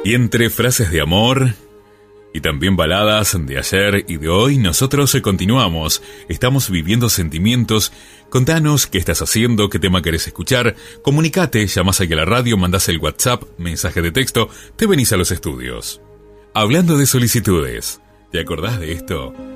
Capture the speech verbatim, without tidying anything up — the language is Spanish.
Y entre frases de amor y también baladas de ayer y de hoy, nosotros continuamos. Estamos viviendo sentimientos. Contanos qué estás haciendo, qué tema querés escuchar. Comunicate, llamás aquí a la radio, mandás el WhatsApp, mensaje de texto, te venís a los estudios. Hablando de solicitudes, ¿te acordás de esto?